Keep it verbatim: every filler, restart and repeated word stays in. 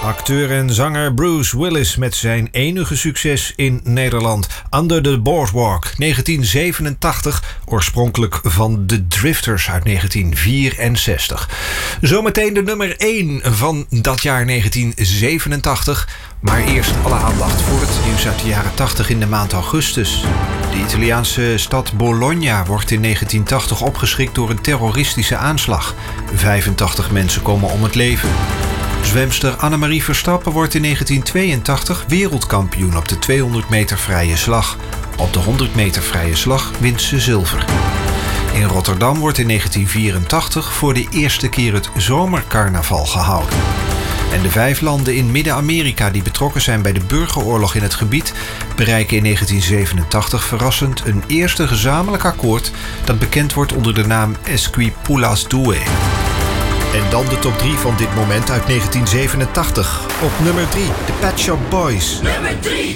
Acteur en zanger Bruce Willis met zijn enige succes in Nederland. Under the Boardwalk, negentien zevenentachtig. Oorspronkelijk van The Drifters uit negentien vierenzestig. Zometeen de nummer één van dat jaar negentien zevenentachtig. Maar eerst alle aandacht voor het nieuws uit de jaren tachtig in de maand augustus. De Italiaanse stad Bologna wordt in negentien tachtig opgeschrikt door een terroristische aanslag. vijfentachtig mensen komen om het leven. Zwemster Annemarie Verstappen wordt in negentien tweeëntachtig wereldkampioen op de tweehonderd meter vrije slag. Op de honderd meter vrije slag wint ze zilver. In Rotterdam wordt in negentien vierentachtig voor de eerste keer het zomercarnaval gehouden. En de vijf landen in Midden-Amerika die betrokken zijn bij de burgeroorlog in het gebied bereiken in negentien zevenentachtig verrassend een eerste gezamenlijk akkoord dat bekend wordt onder de naam Esquipulas Due. En dan de top drie van dit moment uit negentien zevenentachtig. Op nummer drie, de Pet Shop Boys. Nummer drie.